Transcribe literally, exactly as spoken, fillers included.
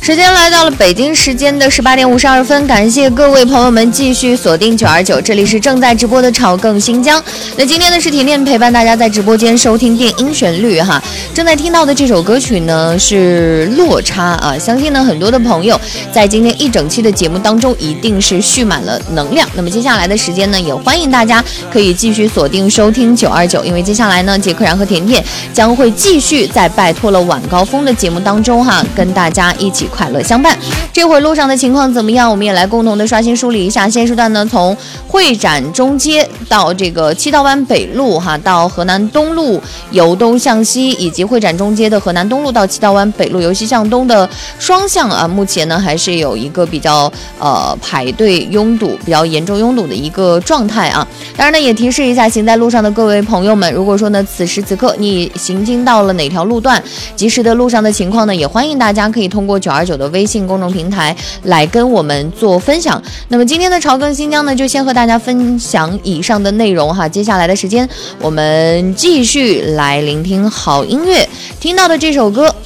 时间来到了北京时间的十八点五十二分，感谢各位朋友们继续锁定九二九，这里是正在直播的炒更新疆。那今天呢是甜甜陪伴大家在直播间收听电音旋律哈。正在听到的这首歌曲呢是落差啊，相信呢很多的朋友在今天一整期的节目当中一定是蓄满了能量。那么接下来的时间呢，也欢迎大家可以继续锁定收听九二九，因为接下来呢，杰克然和甜甜将会继续在拜托了晚高峰的节目当中哈，跟大家一起快乐相伴。这会路上的情况怎么样？我们也来共同的刷新梳理一下。现时段呢，从会展中街到这个七道湾北路哈，到河南东路由东向西，以及会展中街的河南东路到七道湾北路由西向东的双向啊，目前呢还是有一个比较呃排队拥堵、比较严重拥堵的一个状态啊。当然呢，也提示一下行在路上的各位朋友们，如果说呢此时此刻你行经到了哪条路段，及时的路上的情况呢，也欢迎大家可以通过九二九的微信公众平台来跟我们做分享。那么今天的潮更新疆呢，就先和大家分享以上的内容哈。接下来的时间，我们继续来聆听好音乐。听到的这首歌